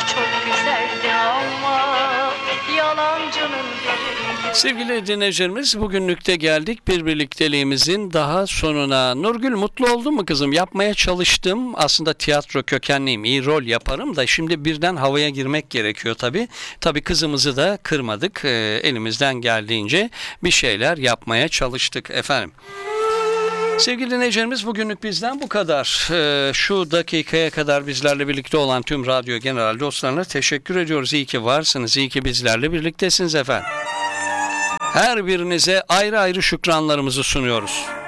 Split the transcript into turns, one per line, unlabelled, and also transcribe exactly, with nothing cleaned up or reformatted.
çok güzeldi ama yalancının biri.
Sevgili dinleyicilerimiz, bugünlükte geldik bir birlikteliğimizin daha sonuna. Nurgül, mutlu oldun mu kızım? Yapmaya çalıştım. Aslında tiyatro kökenliyim. İyi rol yaparım da şimdi birden havaya girmek gerekiyor tabii. Tabii kızımızı da kırmadık. Ee, elimizden geldiğince bir şeyler yapmaya çalıştık efendim. Sevgili dinleyicilerimiz, bugünlük bizden bu kadar. Ee, şu dakikaya kadar bizlerle birlikte olan tüm radyo general dostlarına teşekkür ediyoruz. İyi ki varsınız, iyi ki bizlerle birliktesiniz efendim. Her birinize ayrı ayrı şükranlarımızı sunuyoruz.